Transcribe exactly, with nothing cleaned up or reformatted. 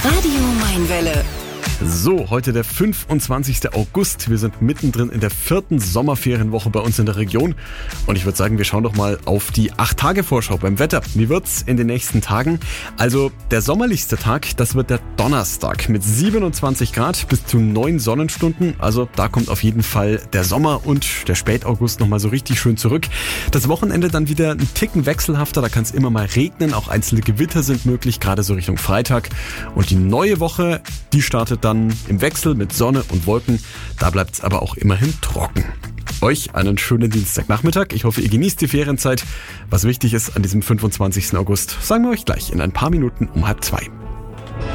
Radio Mainwelle. So, heute der fünfundzwanzigster August. Wir sind mittendrin in der vierten Sommerferienwoche bei uns in der Region. Und ich würde sagen, wir schauen doch mal auf die acht Tage Vorschau beim Wetter. Wie wird's in den nächsten Tagen? Also, der sommerlichste Tag, das wird der Donnerstag mit siebenundzwanzig Grad bis zu neun Sonnenstunden. Also, da kommt auf jeden Fall der Sommer und der Spätaugust nochmal so richtig schön zurück. Das Wochenende dann wieder ein Ticken wechselhafter. Da kann es immer mal regnen. Auch einzelne Gewitter sind möglich, gerade so Richtung Freitag. Und die neue Woche, die startet dann im Wechsel mit Sonne und Wolken. Da bleibt es aber auch immerhin trocken. Euch einen schönen Dienstagnachmittag. Ich hoffe, ihr genießt die Ferienzeit. Was wichtig ist an diesem fünfundzwanzigsten August, sagen wir euch gleich in ein paar Minuten um halb zwei.